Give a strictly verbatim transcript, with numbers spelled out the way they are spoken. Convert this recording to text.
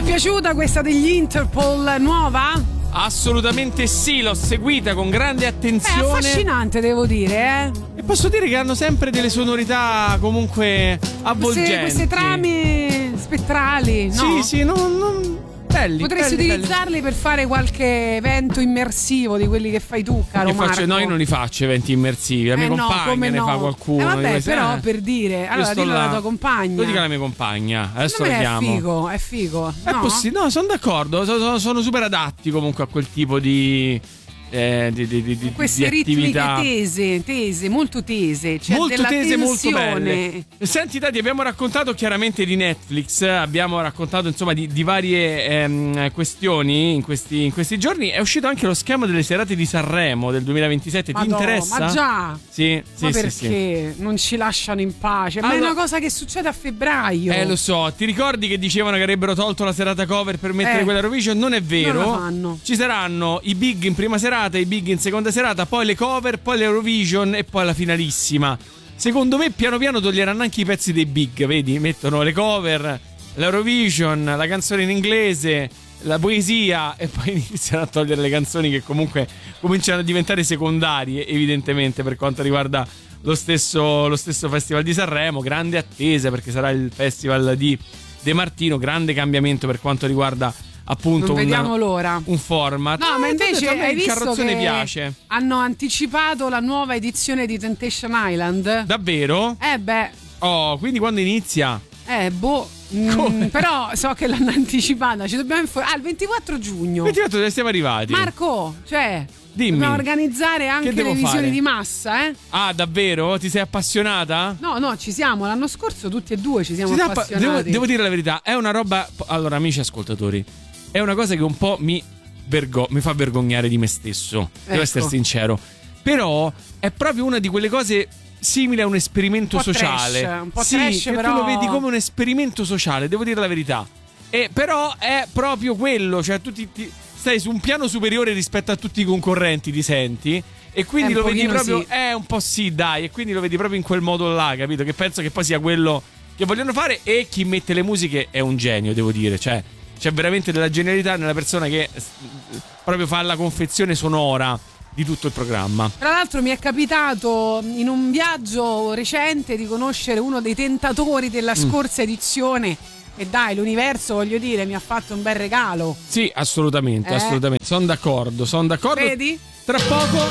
piaciuta questa degli Interpol nuova? Assolutamente sì, l'ho seguita con grande attenzione. È affascinante, devo dire, eh. E posso dire che hanno sempre delle sonorità comunque avvolgenti. Queste, queste trame spettrali, no? Sì, sì, non... non... Belli, Potresti belli, utilizzarli belli. per fare qualche evento immersivo di quelli che fai tu, caro Io faccio, Marco. no, io non li faccio eventi immersivi. La mia eh compagna no, come ne no. fa qualcuno. Eh vabbè, questi, però eh. per dire, allora dillo là. alla tua compagna. Lo dica alla mia compagna. Adesso lo è chiamo. figo, è figo. È no? possibile, no, sono d'accordo. Sono, sono super adatti comunque a quel tipo di. Eh, di, di, di, queste di attività. ritmiche tese, tese, molto tese, cioè molto della tese, molto tensione. belle. Senti, Tati, abbiamo raccontato chiaramente di Netflix, abbiamo raccontato insomma di, di varie ehm, questioni in questi, in questi giorni. È uscito anche lo schema delle serate di Sanremo del duemilaventisette. Madonna, ti interessa? Ma già. Sì, sì, ma sì, perché sì. non ci lasciano in pace? Allora, ma è una cosa che succede a febbraio. Eh, lo so. Ti ricordi che dicevano che avrebbero tolto la serata cover per mettere eh, quella Eurovision? Non è vero. Non la fanno. Ci saranno i big in prima serata, i big in seconda serata, poi le cover, poi l'Eurovision e poi la finalissima. Secondo me piano piano toglieranno anche i pezzi dei big, vedi? Mettono le cover, l'Eurovision, la canzone in inglese, la poesia e poi iniziano a togliere le canzoni che comunque cominciano a diventare secondarie, evidentemente, per quanto riguarda lo stesso, lo stesso Festival di Sanremo. Grande attesa perché sarà il festival di De Martino, grande cambiamento per quanto riguarda appunto non vediamo un, l'ora. un format. No, eh, ma invece detto, a me hai il visto carrozzone che piace. hanno anticipato la nuova edizione di Temptation Island? Davvero? Eh beh. Oh, quindi quando inizia? Eh, boh. Mm, però so che l'hanno anticipata. Ci dobbiamo informare. Ah, il ventiquattro giugno. ventiquattro dove siamo arrivati? Marco, cioè. Dimmi. Dobbiamo organizzare anche le visioni fare? di massa, eh? Ah, davvero? Ti sei appassionata? No, no, ci siamo. L'anno scorso tutti e due ci siamo Ci appassionati. Devo, devo dire la verità, è una roba. Allora, amici ascoltatori, è una cosa che un po' mi, vergo- mi fa vergognare di me stesso. Devo Ecco. essere sincero. Però è proprio una di quelle cose simile a un esperimento un po' sociale. Trash, un po' sì, trash, che però tu lo vedi come un esperimento sociale, devo dire la verità. E però è proprio quello, cioè tu ti, ti stai su un piano superiore rispetto a tutti i concorrenti, ti senti? E quindi Eh, lo vedi proprio, sì. è un po' sì, dai, e quindi lo vedi proprio in quel modo là, capito? Che penso che poi sia quello che vogliono fare, e chi mette le musiche è un genio, devo dire, cioè c'è veramente della genialità nella persona che proprio fa la confezione sonora di tutto il programma. Tra l'altro mi è capitato in un viaggio recente di conoscere uno dei tentatori della scorsa mm. edizione. E dai, l'universo, voglio dire, mi ha fatto un bel regalo. Sì, assolutamente, eh? assolutamente. Sono d'accordo, sono d'accordo. Vedi? Tra poco